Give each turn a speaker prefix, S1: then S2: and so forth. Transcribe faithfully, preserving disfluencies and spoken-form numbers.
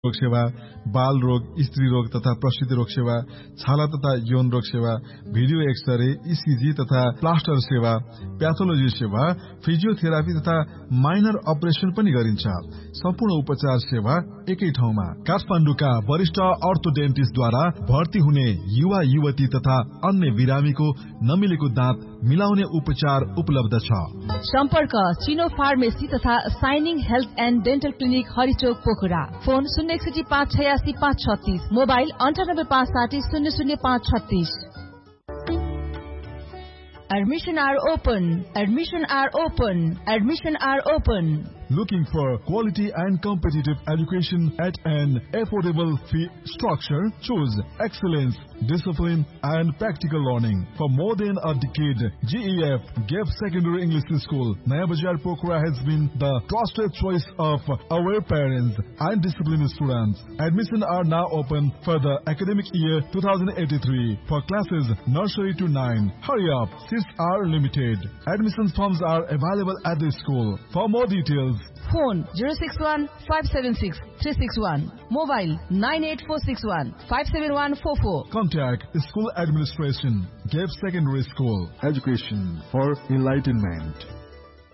S1: रोग सेवा, बाल रोग, स्त्री रोग तथा प्रसूति रोग सेवा, छाला तथा यौन रोग सेवा, भिडियो एक्सरे, ईसीजी तथा प्लास्टर सेवा, प्याथोलोजी सेवा, फिजियोथेरापी तथा माइनर अपरेसन पनि गरिन्छ। सम्पूर्ण उपचार सेवा एकै ठाउँमा। काठमाडौँका वरिष्ठ अर्थोडेन्टिस्टद्वारा भर्ती हुने युवा युवती तथा अन्य बिरामीको नमिलेको दाँत मिलाउने उपचार उपलब्ध छ।
S2: सम्पर्क चिनो फार्मेसी तथा shining health and dental clinic हरिचोक Pokhara. Phone शून्य एकसठी पाँच छयासी पाँच छत्तीस, मोबाइल अन्ठानब्बे पाँच साठी शून्य शून्य पाँच छत्तीस। Admission are open. Admission are open. Admission are open.
S1: Looking for quality and competitive education at an affordable fee structure? Choose excellence, discipline, and practical learning. For more than a decade, G E F, G E F Secondary English School, Naya Bazaar Pokhara has been the trusted choice of our parents and disciplined students. Admissions are now open for the academic year two thousand eighty-three for classes nursery to nine. Hurry up, seats are limited. Admission forms are available at the school. For more details,
S2: phone zero six one five seven six three six one, mobile nine eight four six one five seven one four four.
S1: Contact School Administration, G E F Secondary School. Education for enlightenment.